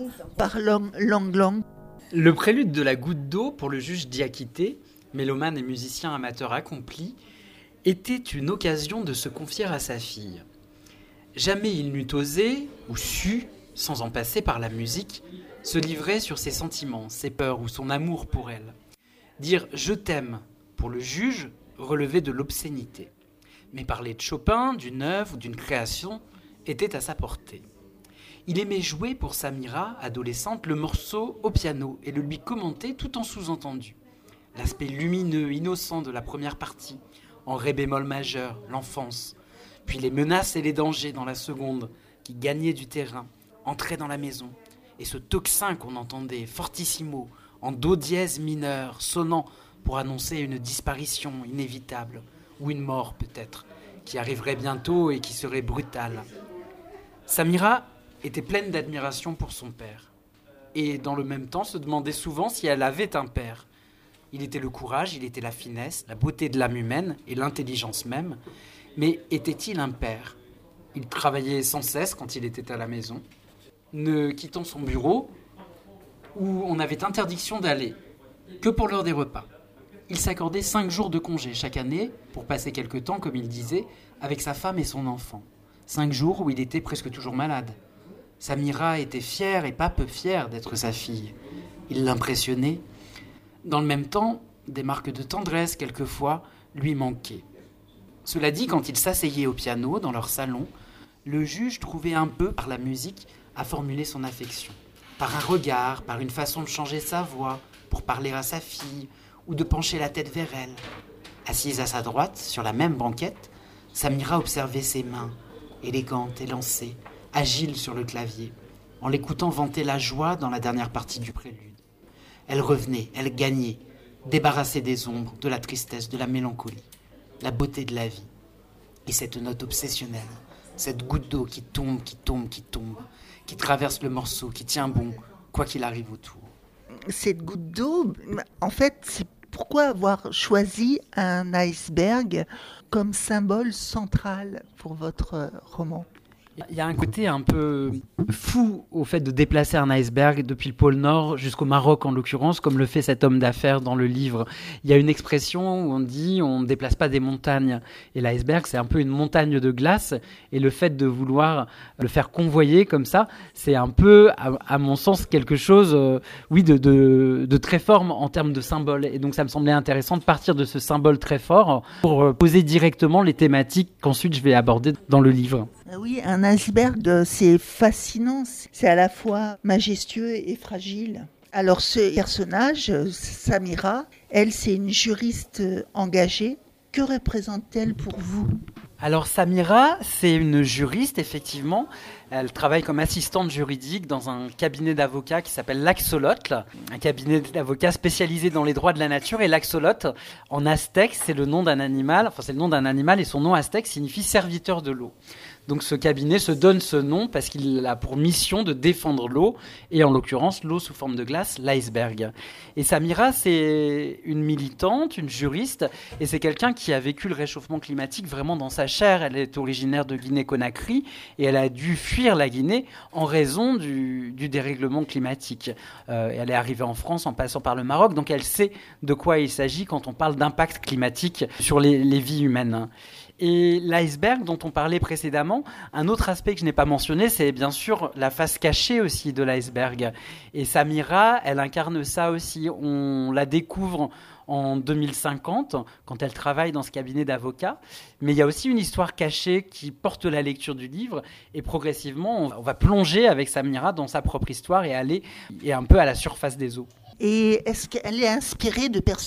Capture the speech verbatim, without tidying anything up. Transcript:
par Lang Lang. Lang. Le prélude de la goutte d'eau pour le juge Diakité, mélomane et musicien amateur accompli, était une occasion de se confier à sa fille. Jamais il n'eût osé, ou su, sans en passer par la musique, se livrer sur ses sentiments, ses peurs ou son amour pour elle. Dire « je t'aime » pour le juge relevait de l'obscénité. Mais parler de Chopin, d'une œuvre ou d'une création était à sa portée. Il aimait jouer pour Samira, adolescente, le morceau au piano et le lui commenter tout en sous-entendu. L'aspect lumineux, innocent de la première partie, en ré bémol majeur, l'enfance, puis les menaces et les dangers dans la seconde, qui gagnaient du terrain, entraient dans la maison, et ce tocsin qu'on entendait fortissimo, en do dièse mineur, sonnant pour annoncer une disparition inévitable, ou une mort peut-être, qui arriverait bientôt et qui serait brutale. Samira était pleine d'admiration pour son père, et dans le même temps se demandait souvent si elle avait un père. Il était le courage, il était la finesse, la beauté de l'âme humaine et l'intelligence même, mais était-il un père ? Il travaillait sans cesse quand il était à la maison, ne quittant son bureau, où on avait interdiction d'aller, que pour l'heure des repas. Il s'accordait cinq jours de congé chaque année, pour passer quelque temps, comme il disait, avec sa femme et son enfant. Cinq jours où il était presque toujours malade. Samira était fière, et pas peu fière, d'être sa fille. Il l'impressionnait. Dans le même temps, des marques de tendresse, quelquefois, lui manquaient. Cela dit, quand ils s'asseyaient au piano, dans leur salon, le juge trouvait un peu, par la musique, à formuler son affection. Par un regard, par une façon de changer sa voix, pour parler à sa fille, ou de pencher la tête vers elle. Assise à sa droite, sur la même banquette, Samira observait ses mains, élégantes, élancées, agiles sur le clavier, en l'écoutant vanter la joie dans la dernière partie du prélude. Elle revenait, elle gagnait, débarrassée des ombres, de la tristesse, de la mélancolie, la beauté de la vie. Et cette note obsessionnelle, cette goutte d'eau qui tombe, qui tombe, qui tombe, qui traverse le morceau, qui tient bon, quoi qu'il arrive autour. Cette goutte d'eau, en fait, c'est pourquoi avoir choisi un iceberg comme symbole central pour votre roman ? Il y a un côté un peu fou au fait de déplacer un iceberg depuis le pôle Nord jusqu'au Maroc en l'occurrence, comme le fait cet homme d'affaires dans le livre. Il y a une expression où on dit on ne déplace pas des montagnes. Et l'iceberg, c'est un peu une montagne de glace. Et le fait de vouloir le faire convoyer comme ça, c'est un peu, à, à mon sens, quelque chose euh, oui, de, de, de très fort en termes de symbole. Et donc ça me semblait intéressant de partir de ce symbole très fort pour poser directement les thématiques qu'ensuite je vais aborder dans le livre. Oui, un iceberg, c'est fascinant, c'est à la fois majestueux et fragile. Alors ce personnage, Samira, elle, c'est une juriste engagée. Que représente-t-elle pour vous ? Alors Samira, c'est une juriste, effectivement. Elle travaille comme assistante juridique dans un cabinet d'avocats qui s'appelle l'Axolotl, un cabinet d'avocats spécialisé dans les droits de la nature. Et l'Axolotl, en aztèque, c'est le nom d'un animal, enfin c'est le nom d'un animal et son nom aztèque signifie serviteur de l'eau. Donc ce cabinet se donne ce nom parce qu'il a pour mission de défendre l'eau, et en l'occurrence l'eau sous forme de glace, l'iceberg. Et Samira, c'est une militante, une juriste, et c'est quelqu'un qui a vécu le réchauffement climatique vraiment dans sa chair. Elle est originaire de Guinée-Conakry, et elle a dû fuir la Guinée en raison du, du dérèglement climatique. Euh, elle est arrivée en France en passant par le Maroc, donc elle sait de quoi il s'agit quand on parle d'impact climatique sur les, les vies humaines. Et l'iceberg dont on parlait précédemment, un autre aspect que je n'ai pas mentionné, c'est bien sûr la face cachée aussi de l'iceberg. Et Samira, elle incarne ça aussi. On la découvre en deux mille cinquante, quand elle travaille dans ce cabinet d'avocats. Mais il y a aussi une histoire cachée qui porte la lecture du livre. Et progressivement, on va plonger avec Samira dans sa propre histoire et aller et un peu à la surface des eaux. Et est-ce qu'elle est inspirée de personnes